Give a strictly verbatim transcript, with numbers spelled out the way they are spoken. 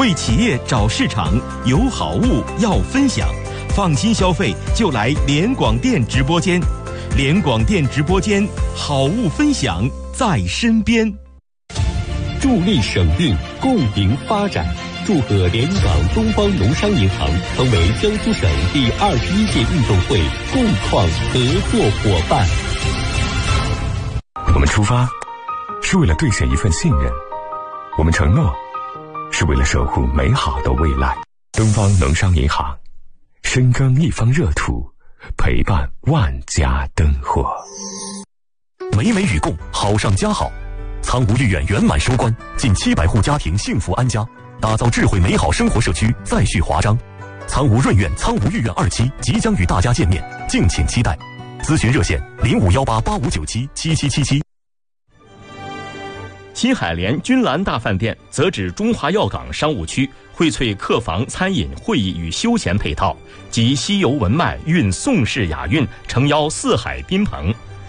为企业找市场，有好物要分享，放心消费就来联广电直播间。联广电直播间，好物分享在身边。 助力省定，共赢发展。祝贺连云港东方农商银行成为江苏省第二十一届运动会共创合作伙伴。 我们出发是为了兑现一份信任，我们承诺是为了守护美好的未来。东方农商银行，深耕一方热土，陪伴万家灯火。 美美与共，好上加好。苍梧绿苑圆满收官，近七百户家庭幸福安家，打造智慧美好生活社区再续华章。苍梧润苑、苍梧御苑二期即将与大家见面，敬请期待。咨询热线零五幺八八五九七七七七七。 新海联君兰大饭店则指中华药港商务区荟萃客房、餐饮、会议与休闲配套，集西游文脉、蕴宋式雅韵，诚邀四海宾朋。